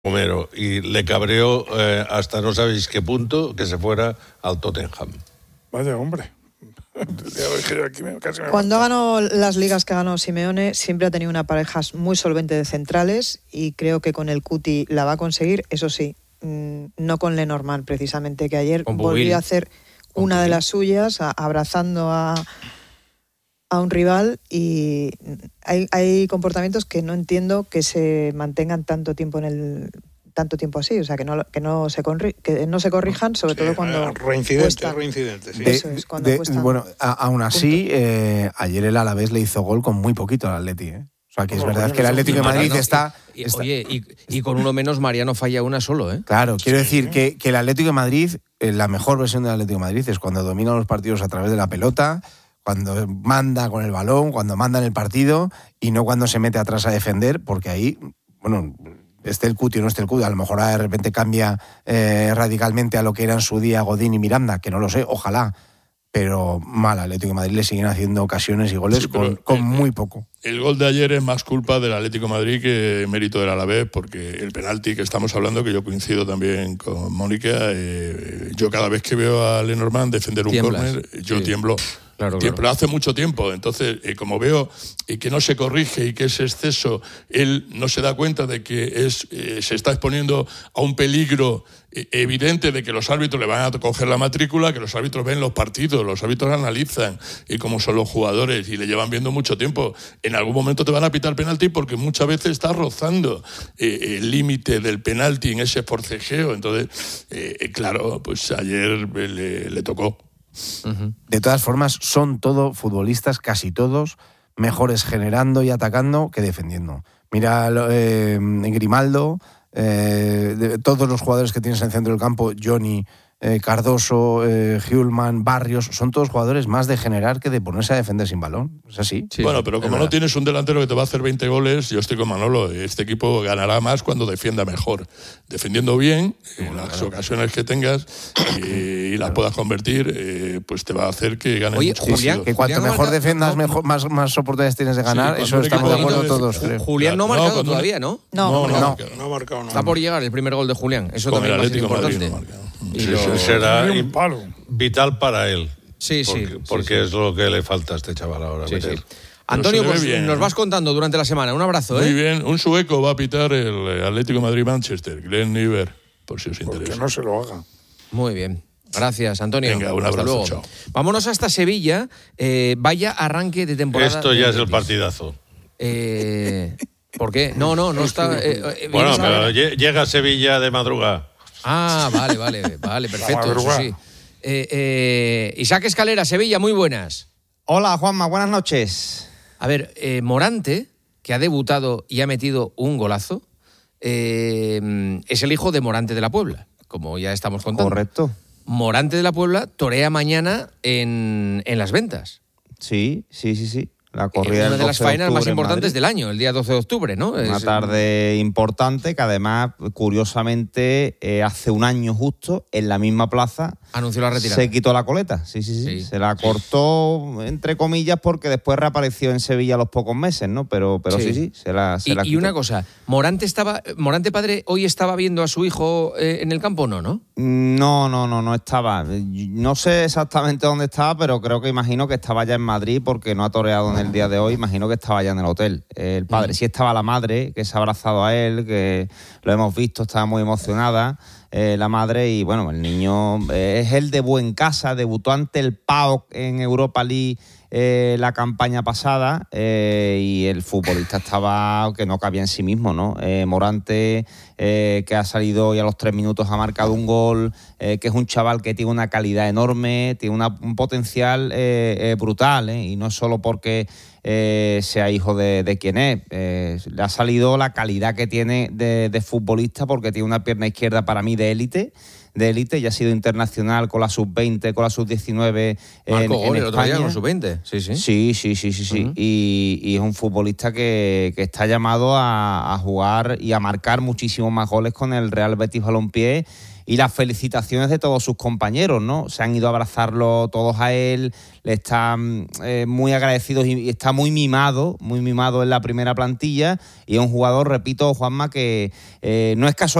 Romero, y le cabreó hasta no sabéis qué punto que se fuera al Tottenham. Vaya hombre. Cuando ganó las ligas que ganó Simeone, siempre ha tenido una pareja muy solvente de centrales y creo que con el Cuti la va a conseguir, eso sí, no con Lenormand precisamente, que ayer volvió a hacer una de las suyas, abrazando a un rival, y hay comportamientos que no entiendo que se mantengan tanto tiempo así, o sea, que no se corrijan, sobre todo cuando reincidente, sí. Eso es, cuando cuesta. Bueno, aún así, ayer el Alavés le hizo gol con muy poquito al Atleti, ¿eh? O sea, que es verdad que el Atlético de Madrid está... Oye, y con uno menos Mariano falla una solo, ¿eh? Claro, quiero decir que el Atlético de Madrid, la mejor versión del Atlético de Madrid es cuando domina los partidos a través de la pelota, cuando manda con el balón, cuando manda en el partido, y no cuando se mete atrás a defender, porque ahí, bueno, esté el Cuti o no esté el Cuti, a lo mejor de repente cambia radicalmente a lo que era en su día Godín y Miranda, que no lo sé, ojalá, pero mal Atlético de Madrid, le siguen haciendo ocasiones y goles con muy poco. El gol de ayer es más culpa del Atlético de Madrid que mérito del Alavés, porque el penalti que estamos hablando, que yo coincido también con Mónica, yo cada vez que veo a Lenormand defender un córner, yo tiemblo. Claro. Hace mucho tiempo, entonces como veo que no se corrige y que ese exceso, él no se da cuenta de que se está exponiendo a un peligro evidente de que los árbitros le van a coger la matrícula, que los árbitros ven los partidos, los árbitros analizan y cómo son los jugadores y le llevan viendo mucho tiempo. En algún momento te van a pitar penalti porque muchas veces está rozando el límite del penalti en ese forcejeo. Entonces, claro, pues ayer le tocó. De todas formas, son todos futbolistas, casi todos, mejores generando y atacando que defendiendo. Mira, Grimaldo, todos los jugadores que tienes en el centro del campo, Johnny, Cardoso, Hjulman, Barrios, son todos jugadores más de generar que de ponerse a defender sin balón. ¿Es así? Sí, bueno, pero como no tienes un delantero que te va a hacer 20 goles, yo estoy con Manolo. Este equipo ganará más cuando defienda mejor. Defendiendo bien, en las ocasiones que tengas y las puedas convertir, pues te va a hacer que ganes. Oye, mucho Julián, que cuanto mejor defiendas, más oportunidades tienes de ganar. Sí, eso estamos de acuerdo todos. Julián no ha marcado todavía, ¿no? No ha marcado. Está por llegar el primer gol de Julián. Eso también va a ser importante. Será vital para él. Sí, porque es lo que le falta a este chaval ahora. Sí. Antonio, pues nos vas contando durante la semana. Un abrazo. Muy bien. Un sueco va a pitar el Atlético de Madrid-Manchester, Glenn Niver, por si os interesa. Que no se lo haga. Muy bien. Gracias, Antonio. Venga, un abrazo. Luego. Chao. Vámonos hasta Sevilla. Vaya arranque de temporada. Esto ya es el partidazo. ¿Por qué? No está... bueno, pero llega a Sevilla de madrugada. Ah, vale, perfecto. Eso sí. Isaac Escalera, Sevilla, muy buenas. Hola, Juanma, buenas noches. A ver, Morante, que ha debutado y ha metido un golazo, es el hijo de Morante de la Puebla, como ya estamos contando. Correcto. Morante de la Puebla torea mañana en Las Ventas. Sí. La corrida una de las faenas más importantes del año, el día 12 de octubre, ¿no? Una tarde importante que además, curiosamente, hace un año justo, en la misma plaza, anunció la retirada. Se quitó la coleta, sí. Se la cortó, entre comillas, porque después reapareció en Sevilla a los pocos meses, ¿no? Pero sí, se la quitó. Y una cosa, Morante padre hoy estaba viendo a su hijo en el campo, ¿no? No estaba. No sé exactamente dónde estaba, pero imagino que estaba ya en Madrid porque no ha toreado en el día de hoy, imagino que estaba ya en el hotel. El padre, sí estaba la madre, que se ha abrazado a él, que lo hemos visto, estaba muy emocionada. La madre, y bueno, el niño es el debut en casa, debutó ante el PAOK en Europa League la campaña pasada, y el futbolista estaba que no cabía en sí mismo, ¿no? Morante, que ha salido hoy a los 3 minutos, ha marcado un gol, que es un chaval que tiene una calidad enorme, tiene un potencial brutal, y no solo porque sea hijo de quien es, le ha salido la calidad que tiene de futbolista, porque tiene una pierna izquierda para mí de élite, de élite, ya ha sido internacional con la sub-20, con la sub-19 Marco en el otro día España. con la sub-20, sí. Uh-huh. Y es un futbolista que está llamado a jugar y a marcar muchísimos más goles con el Real Betis Balompié. Y las felicitaciones de todos sus compañeros, ¿no? Se han ido a abrazarlo todos a él, le están muy agradecidos y está muy mimado en la primera plantilla. Y es un jugador, repito, Juanma, que no es casualidad